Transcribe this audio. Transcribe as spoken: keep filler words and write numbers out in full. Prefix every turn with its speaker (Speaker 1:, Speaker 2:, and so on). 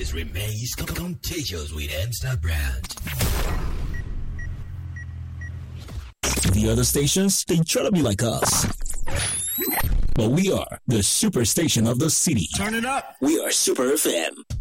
Speaker 1: This remains contagious with Amstar brand. The other stations, they try to be like us. But we are the super station of the city.
Speaker 2: Turn it up.
Speaker 1: We are Super F M.